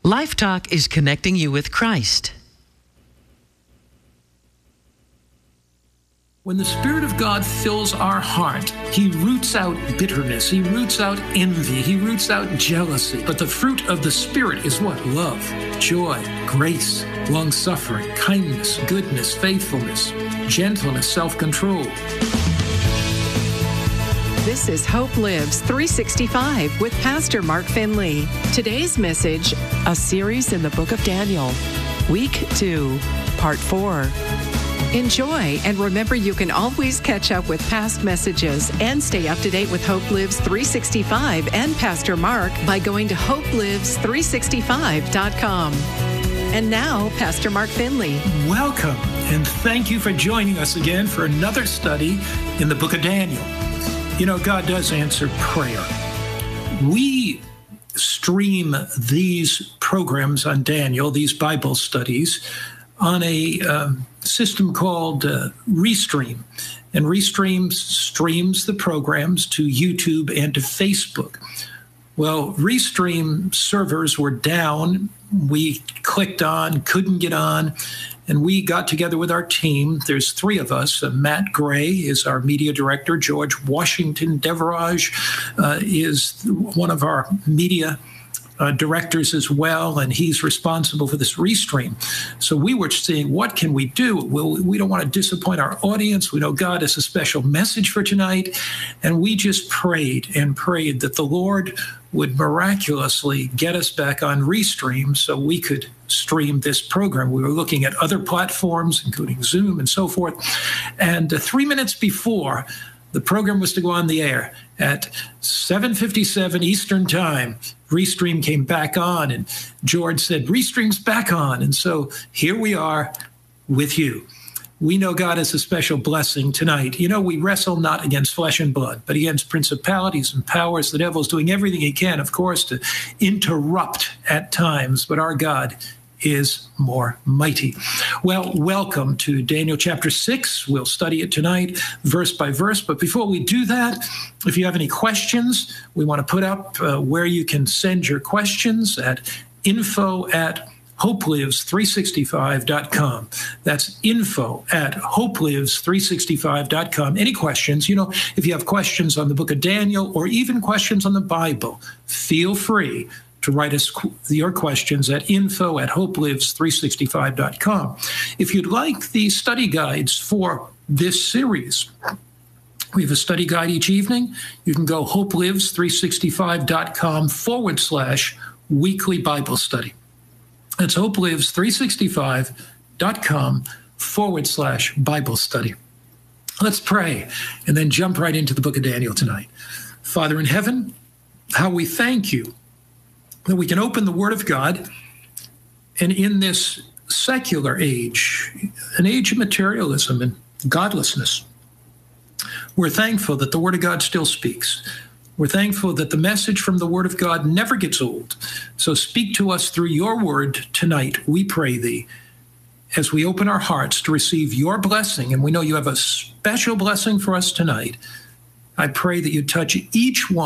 Life Talk is connecting you with Christ. When the Spirit of God fills our heart, He roots out bitterness, He roots out envy, He roots out jealousy. But the fruit of the Spirit is what? Love, joy, grace, long-suffering, kindness, goodness, faithfulness, gentleness, self-control. This is Hope Lives 365 with Pastor Mark Finley. Today's message, a series in the book of Daniel, Week 2, Part 4. Enjoy, and remember you can always catch up with past messages and stay up to date with Hope Lives 365 and Pastor Mark by going to hopelives365.com. And now, Pastor Mark Finley. Welcome, and thank you for joining us again for another study in the book of Daniel. You know, God does answer prayer. We stream these programs on Daniel, these Bible studies, on a system called Restream. And Restream streams the programs to YouTube and to Facebook. Well, Restream servers were down. We clicked on, couldn't get on, and we got together with our team. There's three of us. Matt Gray is our media director. George Washington Deverage is one of our media directors as well, and he's responsible for this Restream. So we were seeing, what can we do? We don't want to disappoint our audience. We know God has a special message for tonight, and we just prayed and prayed that the Lord would miraculously get us back on Restream so we could stream this program. We were looking at other platforms, including Zoom and so forth, and 3 minutes before the program was to go on the air at 7:57 Eastern Time, Restream came back on, and George said, Restream's back on. And so here we are with you. We know God has a special blessing tonight. You know, we wrestle not against flesh and blood, but against principalities and powers. The devil's doing everything he can, of course, to interrupt at times, but our God is more mighty. Well, welcome to Daniel chapter 6. We'll study it tonight, verse by verse. But before we do that, if you have any questions, we want to put up where you can send your questions at info@hopelives365.com. That's info@hopelives365.com. Any questions? You know, if you have questions on the book of Daniel or even questions on the Bible, feel free to write us your questions at info@hopelives365.com. If you'd like the study guides for this series, we have a study guide each evening. You can go hopelives365.com/weekly Bible study. That's hopelives365.com/Bible study. Let's pray and then jump right into the book of Daniel tonight. Father in heaven, how we thank you that we can open the Word of God, and in this secular age, an age of materialism and godlessness, we're thankful that the Word of God still speaks. We're thankful that the message from the Word of God never gets old. So speak to us through your Word tonight, we pray thee, as we open our hearts to receive your blessing, and we know you have a special blessing for us tonight. I pray that you touch each one